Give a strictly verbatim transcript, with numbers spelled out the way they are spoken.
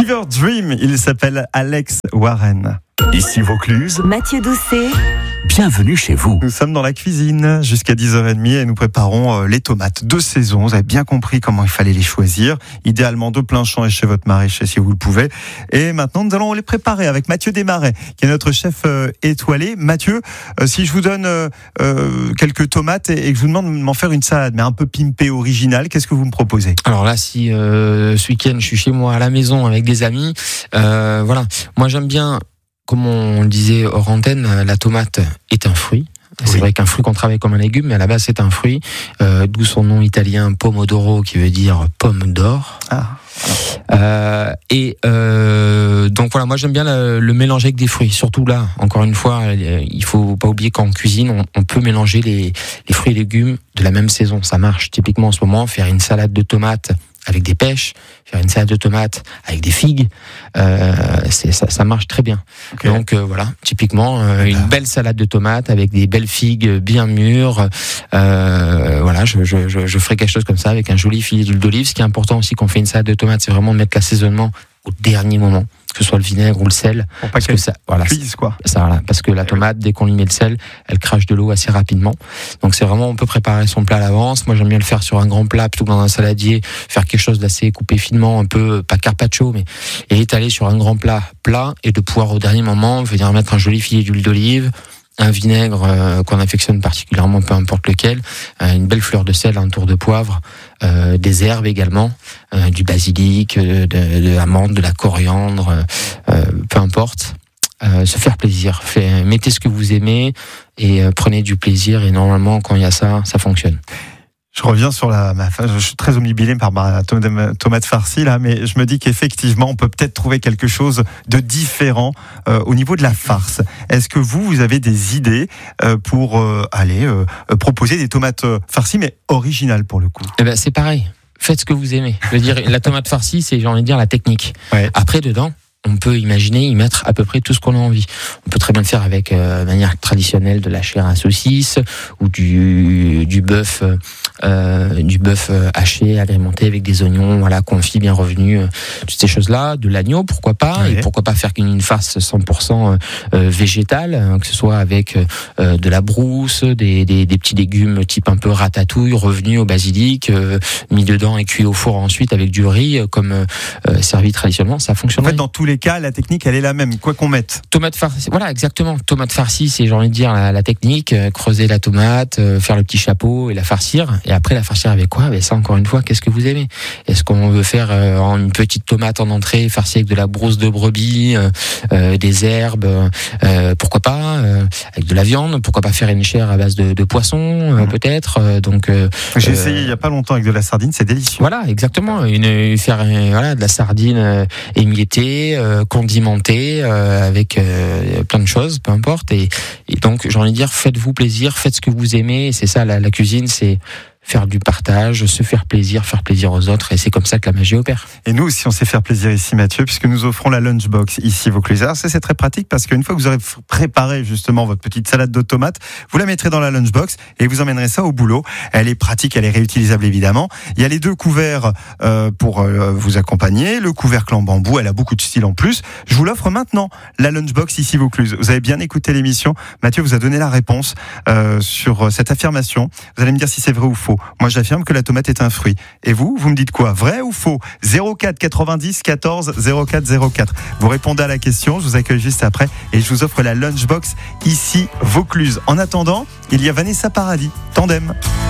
Fever Dream, il s'appelle Alex Warren. Ici Vaucluse, Mathieu Doucet. Bienvenue chez vous. Nous sommes dans la cuisine jusqu'à dix heures trente et nous préparons les tomates de saison. Vous avez bien compris comment il fallait les choisir. Idéalement de plein champ et chez votre maraîcher si vous le pouvez. Et maintenant, nous allons les préparer avec Mathieu Desmarais, qui est notre chef euh, étoilé. Mathieu, euh, si je vous donne euh, euh, quelques tomates et, et que je vous demande de m'en faire une salade, mais un peu pimpée, originale, qu'est-ce que vous me proposez ? Alors là, si euh, ce week-end, je suis chez moi à la maison avec des amis, euh, voilà. Moi, j'aime bien... Comme on le disait hors antenne, la tomate est un fruit. C'est oui. vrai qu'un fruit qu'on travaille comme un légume, mais à la base c'est un fruit, euh, d'où son nom italien pomodoro, qui veut dire pomme d'or. Ah. Euh, et euh, donc voilà, moi j'aime bien le, le mélanger avec des fruits. Surtout là, encore une fois, il faut pas oublier qu'en cuisine, on, on peut mélanger les, les fruits et légumes de la même saison. Ça marche typiquement en ce moment, faire une salade de tomates avec des pêches, faire une salade de tomates avec des figues, euh, c'est, ça, ça marche très bien. Okay. Donc euh, voilà, typiquement euh, une belle salade de tomates avec des belles figues bien mûres. Euh, voilà, je, je, je, je ferai quelque chose comme ça avec un joli filet d'huile d'olive. Ce qui est important aussi quand on fait une salade de tomates, c'est vraiment de mettre l'assaisonnement au dernier moment, que ce soit le vinaigre ou le sel. Pour pas que ça voilà, cuise, quoi. Ça, voilà, parce que la tomate, dès qu'on lui met le sel, elle crache de l'eau assez rapidement. Donc c'est vraiment, on peut préparer son plat à l'avance. Moi, j'aime bien le faire sur un grand plat plutôt que dans un saladier, faire quelque chose d'assez coupé finement, un peu, pas carpaccio, mais et étaler sur un grand plat plat et de pouvoir au dernier moment venir mettre un joli filet d'huile d'olive, un vinaigre euh, qu'on affectionne particulièrement, peu importe lequel, euh, une belle fleur de sel, un tour de poivre, euh, des herbes également, euh, du basilic, de, de, de l'amande, de la coriandre, euh, peu importe. Euh, se faire plaisir, fait, mettez ce que vous aimez et euh, prenez du plaisir, et normalement quand il y a ça, ça fonctionne. Je reviens sur la, ma, je suis très omnibilé par ma tomate farcie là, mais je me dis qu'effectivement on peut peut-être trouver quelque chose de différent euh, au niveau de la farce. Est-ce que vous, vous avez des idées euh, pour euh, aller euh, proposer des tomates farcies, mais originales pour le coup ? Eh ben c'est pareil. Faites ce que vous aimez. Je veux dire, la tomate farcie, c'est, j'ai envie de dire, la technique. Ouais. Après, dedans, on peut imaginer y mettre à peu près tout ce qu'on a envie. On peut très bien le faire avec euh, manière traditionnelle de la chair à saucisse ou du du bœuf euh, du bœuf haché agrémenté avec des oignons, voilà, confits bien revenus, euh, toutes ces choses-là, de l'agneau pourquoi pas, ouais. Et pourquoi pas faire une farce cent pour cent euh, végétale, hein, que ce soit avec euh, de la brousse, des, des des petits légumes type un peu ratatouille revenus au basilic, euh, mis dedans et cuit au four ensuite avec du riz euh, comme euh, servi traditionnellement, ça fonctionne. En fait, dans tous les cas, la technique, elle est la même, quoi qu'on mette. Tomate farcie, voilà, exactement. Tomate farcie, c'est, j'ai envie de dire, la, la technique, euh, creuser la tomate, euh, faire le petit chapeau et la farcir. Et après, la farcir avec quoi ? Ben ça, encore une fois, qu'est-ce que vous aimez ? Est-ce qu'on veut faire euh, une petite tomate en entrée, farcie avec de la brousse de brebis, euh, euh, des herbes, euh, pourquoi pas, euh, avec de la viande, pourquoi pas faire une chair à base de, de poisson, euh, mmh. peut-être. Euh, donc, euh, j'ai essayé euh, il y a pas longtemps avec de la sardine, c'est délicieux. Voilà, exactement. Une, faire euh, voilà, de la sardine euh, émiettée, Euh, condimenté euh, avec euh, plein de choses, peu importe. Et, et donc, j'ai envie de dire, faites-vous plaisir, faites ce que vous aimez. Et c'est ça, la, la cuisine, c'est faire du partage, se faire plaisir, faire plaisir aux autres, et c'est comme ça que la magie opère. Et nous aussi, on sait faire plaisir ici, Mathieu, puisque nous offrons la lunchbox ici, Vaucluse. Alors ça, c'est très pratique parce qu'une fois que vous aurez préparé justement votre petite salade de tomates, vous la mettrez dans la lunchbox et vous emmènerez ça au boulot. Elle est pratique, elle est réutilisable évidemment. Il y a les deux couverts euh, pour euh, vous accompagner, le couvercle en bambou, elle a beaucoup de style en plus. Je vous l'offre maintenant, la lunchbox ici, Vaucluse. Vous avez bien écouté l'émission. Mathieu vous a donné la réponse euh, sur cette affirmation. Vous allez me dire si c'est vrai ou faux. Moi, j'affirme que la tomate est un fruit. Et vous, vous me dites quoi ? Vrai ou faux ? zéro quatre quatre-vingt-dix quatorze zéro quatre zéro quatre. Vous répondez à la question, je vous accueille juste après et je vous offre la lunchbox ici, Vaucluse. En attendant, il y a Vanessa Paradis, Tandem.